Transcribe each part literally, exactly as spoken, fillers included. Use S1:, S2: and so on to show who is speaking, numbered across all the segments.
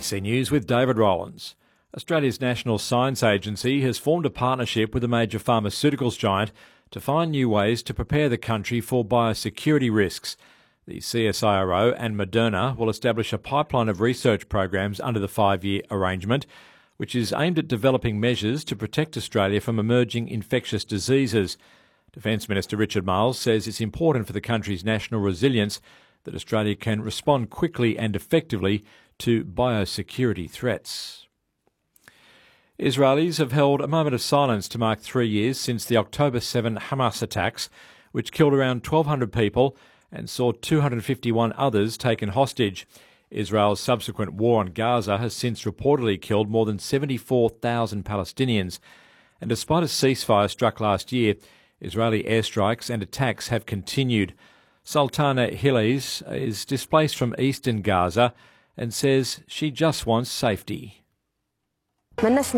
S1: C News with David Rowlands. Australia's National Science Agency has formed a partnership with a major pharmaceuticals giant to find new ways to prepare the country for biosecurity risks. The C S I R O and Moderna will establish a pipeline of research programs under the five-year arrangement, which is aimed at developing measures to protect Australia from emerging infectious diseases. Defence Minister Richard Marles says it's important for the country's national resilience that Australia can respond quickly and effectively to biosecurity threats. Israelis have held a moment of silence to mark three years since the October seventh Hamas attacks, which killed around twelve hundred people and saw two hundred fifty-one others taken hostage. Israel's subsequent war on Gaza has since reportedly killed more than seventy-four thousand Palestinians. And despite a ceasefire struck last year, Israeli airstrikes and attacks have continued. Sultana Hiles is displaced from eastern Gaza and says she just wants safety.
S2: We have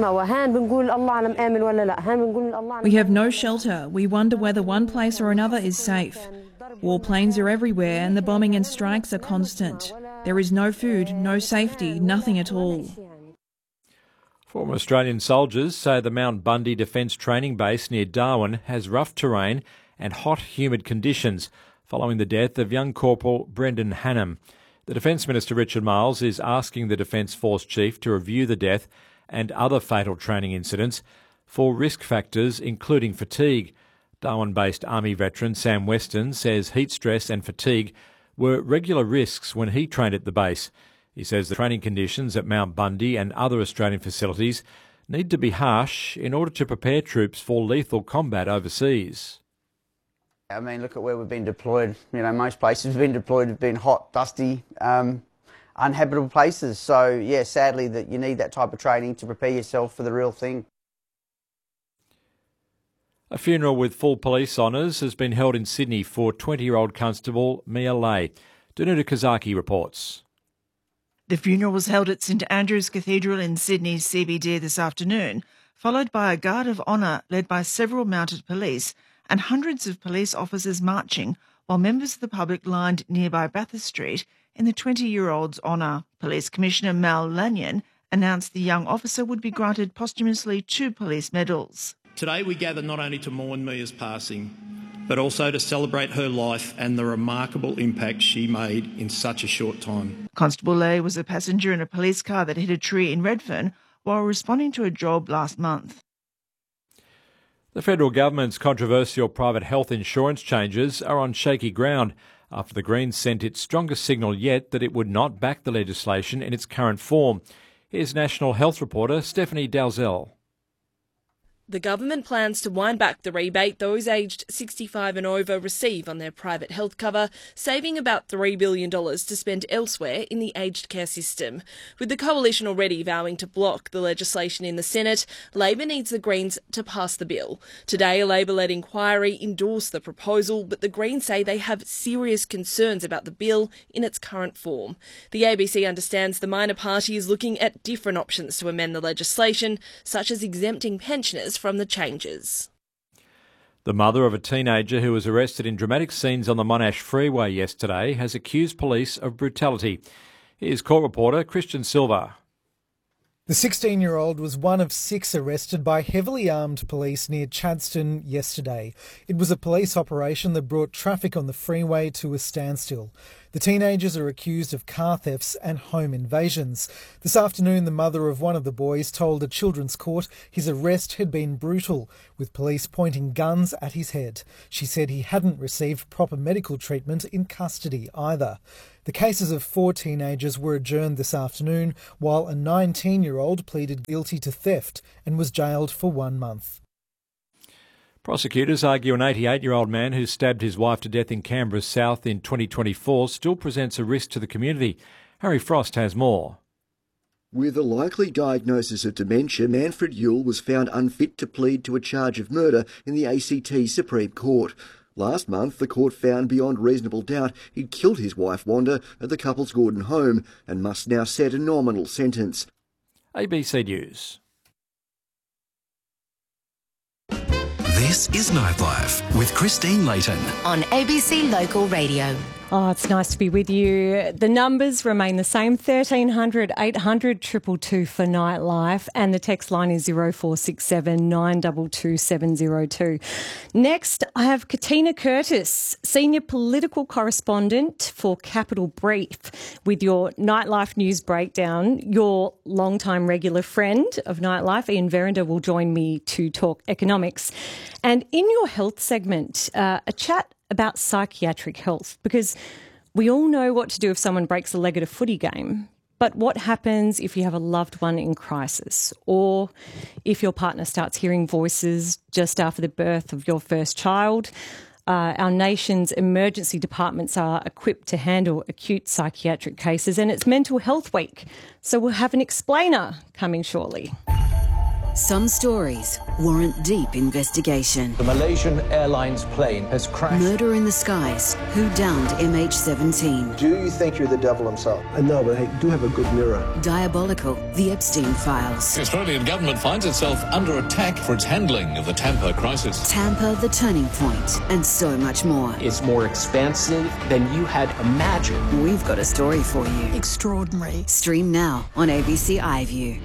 S3: no shelter. We wonder whether one place or another is safe. Warplanes are everywhere and the bombing and strikes are constant. There is no food, no safety, nothing at all.
S1: Former Australian soldiers say the Mount Bundy Defence Training Base near Darwin has rough terrain and hot, humid conditions following the death of young Corporal Brendan Hannam. The Defence Minister Richard Marles is asking the Defence Force Chief to review the death and other fatal training incidents for risk factors including fatigue. Darwin-based Army veteran Sam Weston says heat stress and fatigue were regular risks when he trained at the base. He says the training conditions at Mount Bundy and other Australian facilities need to be harsh in order to prepare troops for lethal combat overseas.
S4: I mean, look at where we've been deployed. You know, most places we've been deployed have been hot, dusty, um, uninhabitable places. So, yeah, sadly that you need that type of training to prepare yourself for the real thing.
S1: A funeral with full police honours has been held in Sydney for twenty-year-old Constable Mia Lay. Danuta Kazaki reports.
S5: The funeral was held at St Andrew's Cathedral in Sydney's C B D this afternoon, followed by a guard of honour led by several mounted police and hundreds of police officers marching, while members of the public lined nearby Bathurst Street in the twenty-year-old's honour. Police Commissioner Mal Lanyon announced the young officer would be granted posthumously two police medals.
S6: Today we gather not only to mourn Mia's passing, but also to celebrate her life and the remarkable impact she made in such a short time.
S5: Constable Lay was a passenger in a police car that hit a tree in Redfern while responding to a job last month.
S1: The federal government's controversial private health insurance changes are on shaky ground after the Greens sent its strongest signal yet that it would not back the legislation in its current form. Here's National Health reporter Stephanie Dalzell.
S7: The government plans to wind back the rebate those aged sixty-five and over receive on their private health cover, saving about three billion dollars to spend elsewhere in the aged care system. With the coalition already vowing to block the legislation in the Senate, Labor needs the Greens to pass the bill. Today, a Labor-led inquiry endorsed the proposal, but the Greens say they have serious concerns about the bill in its current form. The A B C understands the minor party is looking at different options to amend the legislation, such as exempting pensioners from the changes.
S1: The mother of a teenager who was arrested in dramatic scenes on the Monash Freeway yesterday has accused police of brutality. Here's court reporter Christian Silva.
S8: The sixteen-year-old was one of six arrested by heavily armed police near Chadstone yesterday. It was a police operation that brought traffic on the freeway to a standstill. The teenagers are accused of car thefts and home invasions. This afternoon, the mother of one of the boys told a children's court his arrest had been brutal, with police pointing guns at his head. She said he hadn't received proper medical treatment in custody either. The cases of four teenagers were adjourned this afternoon, while a nineteen-year-old pleaded guilty to theft and was jailed for one month.
S1: Prosecutors argue an eighty-eight-year-old man who stabbed his wife to death in Canberra South in twenty twenty-four still presents a risk to the community. Harry Frost has more.
S9: With a likely diagnosis of dementia, Manfred Yule was found unfit to plead to a charge of murder in the A C T Supreme Court. Last month, the court found beyond reasonable doubt he'd killed his wife Wanda at the couple's Gordon home and must now set a nominal sentence.
S1: A B C News.
S10: This is Nightlife with Christine Layton
S11: on A B C Local Radio.
S10: Oh, it's nice to be with you. The numbers remain the same, thirteen hundred, eight hundred, two two two for Nightlife, and the text line is zero four six seven, nine two two, seven zero two. Next, I have Katina Curtis, Senior Political Correspondent for Capital Brief, with your Nightlife news breakdown. Your longtime regular friend of Nightlife, Ian Verinder, will join me to talk economics. And in your health segment, uh, a chat about psychiatric health, because we all know what to do if someone breaks a leg at a footy game. But what happens if you have a loved one in crisis, or if your partner starts hearing voices just after the birth of your first child? Uh, our nation's emergency departments are equipped to handle acute psychiatric cases, and it's Mental Health Week. So we'll have an explainer coming shortly.
S11: Some stories warrant deep investigation.
S12: The Malaysian Airlines plane has crashed.
S11: Murder in the skies. Who downed M H seventeen?
S13: Do you think you're the devil himself? I know, but I do have a good mirror.
S11: Diabolical. The Epstein Files.
S14: The Australian government finds itself under attack for its handling of the Tampa crisis.
S11: Tampa, the turning point, and so much more.
S15: It's more expansive than you had imagined.
S11: We've got a story for you.
S16: Extraordinary.
S11: Stream now on A B C iView.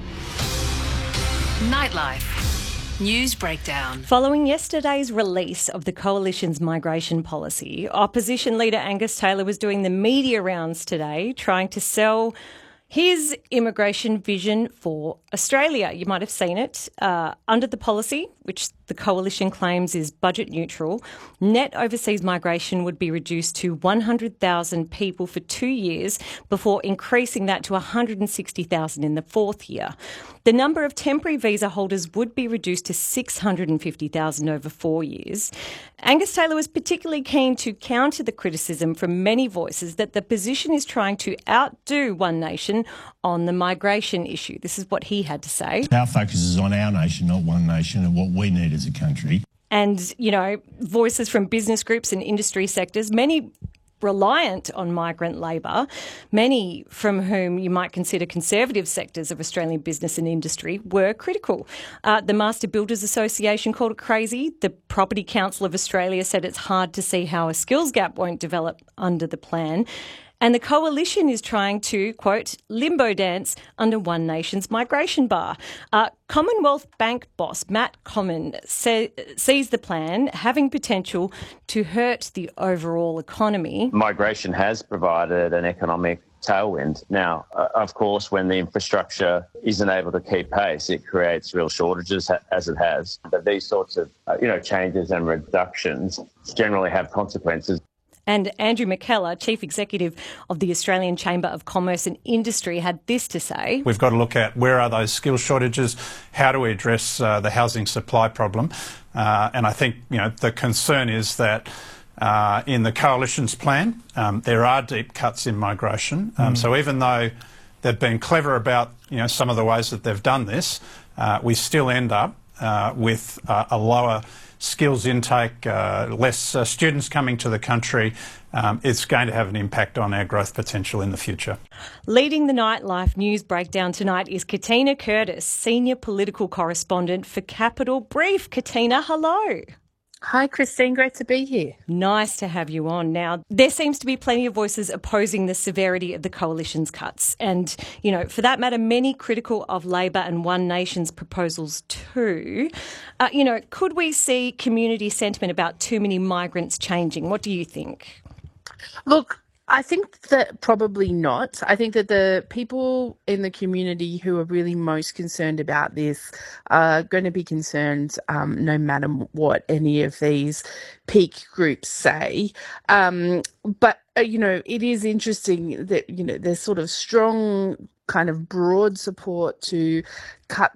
S17: Nightlife News Breakdown.
S10: Following yesterday's release of the Coalition's migration policy, opposition leader Angus Taylor was doing the media rounds today, trying to sell his immigration vision for Australia. You might have seen it. Uh, under the policy, which the Coalition claims is budget neutral, net overseas migration would be reduced to one hundred thousand people for two years before increasing that to one hundred sixty thousand in the fourth year. The number of temporary visa holders would be reduced to six hundred fifty thousand over four years. Angus Taylor was particularly keen to counter the criticism from many voices that the position is trying to outdo One Nation on the migration issue. This is what he had to say.
S18: Our focus is on our nation, not One Nation, and what we need as a country.
S10: And, you know, voices from business groups and industry sectors, many reliant on migrant labour, many from whom you might consider conservative sectors of Australian business and industry, were critical. Uh, the Master Builders Association called it crazy. The Property Council of Australia said it's hard to see how a skills gap won't develop under the plan. And the Coalition is trying to, quote, limbo dance under One Nation's migration bar. Uh, Commonwealth Bank boss Matt Comyn say, sees the plan having potential to hurt the overall economy.
S19: Migration has provided an economic tailwind. Now, uh, of course, when the infrastructure isn't able to keep pace, it creates real shortages, ha- as it has. But these sorts of, uh, you know, changes and reductions generally have consequences.
S10: And Andrew McKellar, Chief Executive of the Australian Chamber of Commerce and Industry, had this to say.
S20: We've got to look at where are those skill shortages, how do we address uh, the housing supply problem. Uh, and I think, you know, the concern is that uh, in the Coalition's plan, um, there are deep cuts in migration. Um, mm. So even though they've been clever about, you know, some of the ways that they've done this, uh, we still end up uh, with uh, a lower skills intake, uh, less uh, students coming to the country. Um, it's going to have an impact on our growth potential in the future.
S10: Leading the Nightlife news breakdown tonight is Katina Curtis, Senior Political Correspondent for Capital Brief. Katina, hello.
S21: Hi, Christine. Great to be here.
S10: Nice to have you on. Now, there seems to be plenty of voices opposing the severity of the Coalition's cuts. And, you know, for that matter, many critical of Labor and One Nation's proposals too. Uh, you know, could we see community sentiment about too many migrants changing? What do you think?
S21: Look, I think that probably not. I think that the people in the community who are really most concerned about this are going to be concerned um, no matter what any of these peak groups say. Um, but, uh, you know, it is interesting that, you know, there's sort of strong kind of broad support to cut